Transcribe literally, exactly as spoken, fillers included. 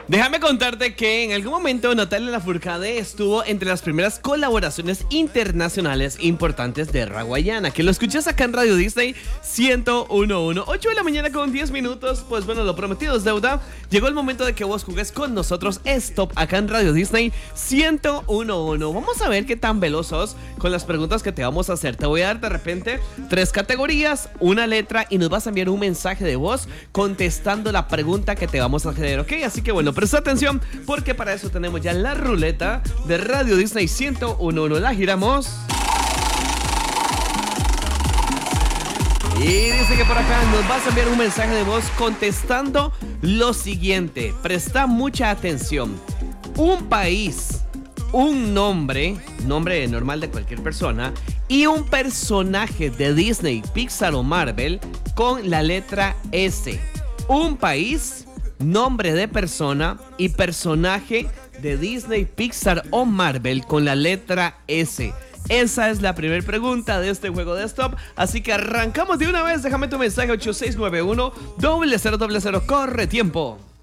Déjame contarte que en algún momento Natalia Lafourcade estuvo entre las primeras colaboraciones internacionales importantes de Raguayana, que lo escuchas acá en Radio Disney ciento uno punto uno. ocho de la mañana con diez minutos. Pues bueno, lo prometido es deuda. Llegó el momento de que vos jugues con nosotros Stop acá en Radio Disney ciento uno punto uno. Vamos a ver qué tan veloz sos con las preguntas que te vamos a hacer. Te voy a dar de repente tres categorías, una letra y nos vas a enviar un mensaje de voz contestando la pregunta que te vamos a hacer, ¿ok? Así que bueno, presta atención porque para eso tenemos ya la ruleta de Radio Disney ciento uno punto uno. La giramos. Y dice que por acá nos vas a enviar un mensaje de voz contestando lo siguiente. Presta mucha atención. Un país, un nombre, nombre normal de cualquier persona, y un personaje de Disney, Pixar o Marvel con la letra S. Un país, nombre de persona y personaje de Disney, Pixar o Marvel con la letra S. Esa es la primera pregunta de este juego de Stop. Así que arrancamos de una vez. Déjame tu mensaje ocho seis nueve uno, cero cero cero cero. Corre tiempo.